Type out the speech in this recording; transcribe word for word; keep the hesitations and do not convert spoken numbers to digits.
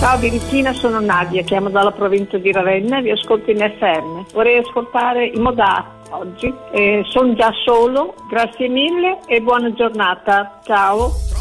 Ciao Birichina, sono Nadia, chiamo dalla provincia di Ravenna e vi ascolto in F M. Vorrei ascoltare i Modà oggi, eh, sono già solo, grazie mille e buona giornata, ciao.